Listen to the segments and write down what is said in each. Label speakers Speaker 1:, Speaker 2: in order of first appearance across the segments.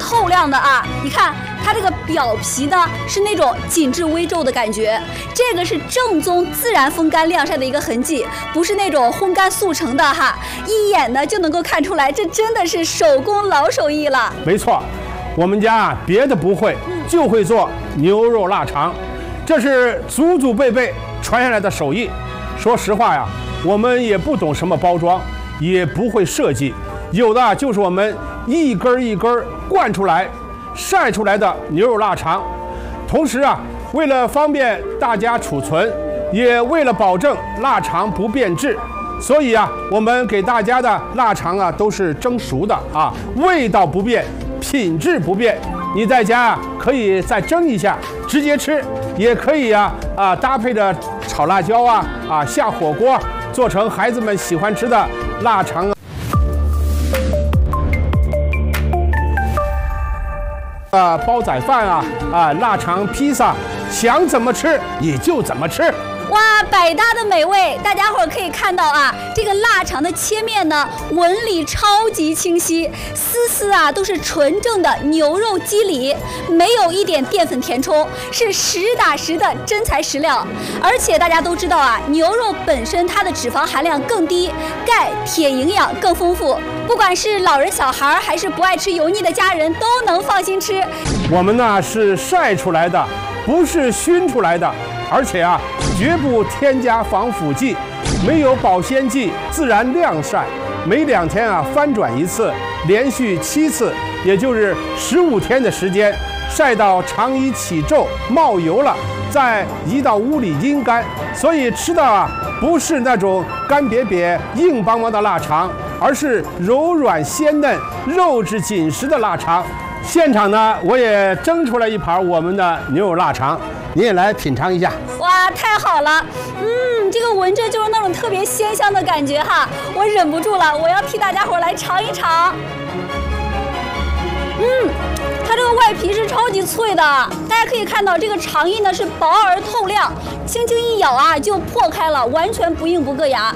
Speaker 1: 透亮的啊！你看它这个表皮呢是那种紧致微皱的感觉，这个是正宗自然风干晾晒的一个痕迹，不是那种烘干速成的哈，一眼呢就能够看出来，这真的是手工老手艺了。
Speaker 2: 没错，我们家啊别的不会，就会做牛肉腊肠，这是祖祖辈辈传下来的手艺。说实话呀，我们也不懂什么包装，也不会设计，有的就是我们一根一根灌出来、晒出来的牛肉腊肠。同时啊，为了方便大家储存，也为了保证腊肠不变质，所以啊，我们给大家的腊肠啊都是蒸熟的啊，味道不变，品质不变。你在家啊可以再蒸一下，直接吃，也可以搭配着炒辣椒下火锅，做成孩子们喜欢吃的腊肠煲仔饭腊肠披萨，想怎么吃也就怎么吃。
Speaker 1: 哇，百搭的美味！大家伙儿可以看到啊，这个腊肠的切面呢，纹理超级清晰，丝丝啊都是纯正的牛肉肌理，没有一点淀粉填充，是实打实的真材实料。而且大家都知道啊，牛肉本身它的脂肪含量更低，钙、铁营养更丰富，不管是老人小孩还是不爱吃油腻的家人，都能放心吃。
Speaker 2: 我们呢是晒出来的，不是熏出来的。而且啊，绝不添加防腐剂，没有保鲜剂，自然晾晒，每2天啊翻转一次，连续7次，也就是15天的时间，晒到肠衣起皱冒油了，再移到屋里阴干。所以吃的啊不是那种干瘪瘪、硬邦邦的腊肠，而是柔软鲜嫩、肉质紧实的腊肠。现场呢，我也蒸出来一盘我们的牛肉腊肠，你也来品尝一下。
Speaker 1: 哇，太好了！这个闻着就是那种特别鲜香的感觉哈，我忍不住了，我要替大家伙来尝一尝。它这个外皮是超级脆的，大家可以看到这个肠衣呢是薄而透亮，轻轻一咬啊就破开了，完全不硬不硌牙。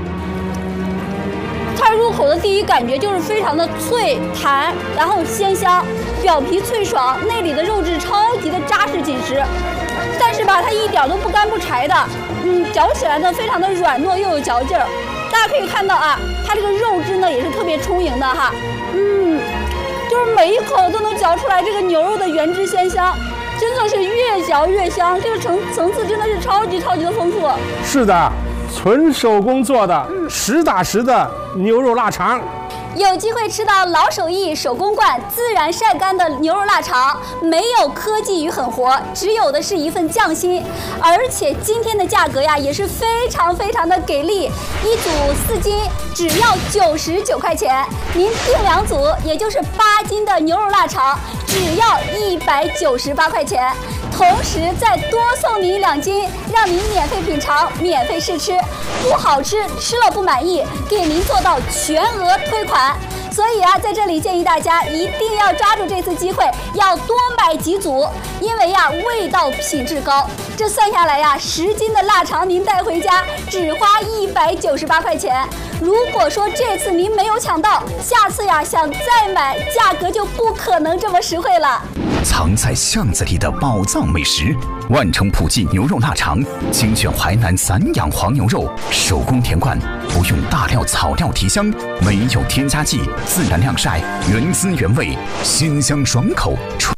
Speaker 1: 它入口的第一感觉就是非常的脆弹，然后鲜香，表皮脆爽，内里的肉质超级的扎实紧实，但是吧，它一点都不干不柴的，嚼起来呢非常的软糯又有嚼劲儿。大家可以看到啊，它这个肉质呢也是特别充盈的哈，就是每一口都能嚼出来这个牛肉的原汁鲜香，真的是越嚼越香，这个层次真的是超级的丰富。
Speaker 2: 是的。纯手工做的，实打实的牛肉腊肠。
Speaker 1: 有机会吃到老手艺手工灌自然晒干的牛肉腊肠，没有科技与狠活，只有的是一份匠心。而且今天的价格呀也是非常的给力，一组4斤只要99块钱，您订2组，也就是8斤的牛肉腊肠，只要198块钱。同时再多送您2斤，让您免费品尝、免费试吃，不好吃吃了不满意，给您做到全额退款。所以啊，在这里建议大家一定要抓住这次机会，要多买几组，因为呀味道品质高。这算下来呀，10斤的腊肠您带回家只花198块钱。如果说这次您没有抢到，下次呀想再买，价格就不可能这么实惠了。
Speaker 3: 藏在巷子里的宝藏美食，万城普记牛肉腊肠，精选淮南散养黄牛肉，手工填灌，不用大料草料提香，没有添加剂，自然晾晒，原汁原味，鲜香爽口。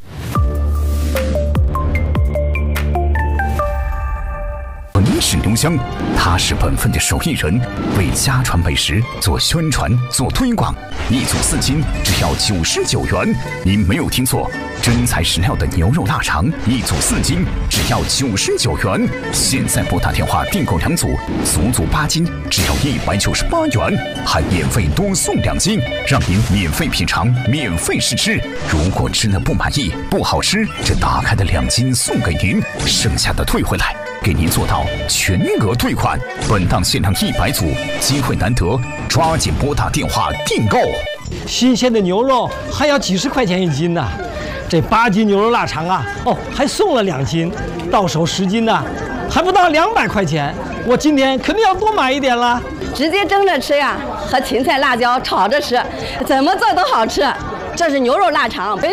Speaker 3: 是牛香，他是本分的手艺人，为家传美食做宣传、做推广。1组4斤只要99元，您没有听错，真材实料的牛肉腊肠，1组4斤只要99元。现在拨打电话订购2组，足足8斤只要198元，还免费多送2斤，让您免费品尝、免费试吃。如果吃了不满意、不好吃，这打开的2斤送给您，剩下的退回来。给您做到全额退款，本档限量100组，机会难得，抓紧拨打电话订购。
Speaker 4: 新鲜的牛肉还要几十块钱1斤呢，这8斤牛肉腊肠啊，还送了2斤，到手10斤呢，还不到200块钱。我今天肯定要多买一点了。
Speaker 5: 直接蒸着吃呀，和芹菜、辣椒炒着吃，怎么做都好吃。这是牛肉腊肠。